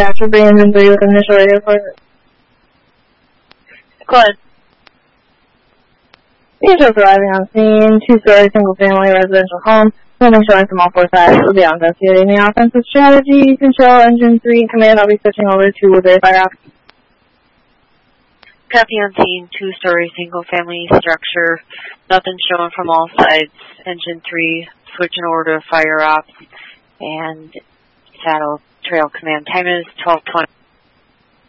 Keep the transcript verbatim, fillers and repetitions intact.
After being engine three with initial radio report. Go ahead. Vehicles arriving on scene, two-story single-family residential home. Moving showing from all four sides. We'll be on investigating the offensive strategy. Control engine three. Command, I'll be switching over to Woodbury Fire Ops. Copy on scene, two-story single-family structure. Nothing showing from all sides. Engine three, switching over to Fire Ops. And Saddle Trail Command. Time is twelve twenty.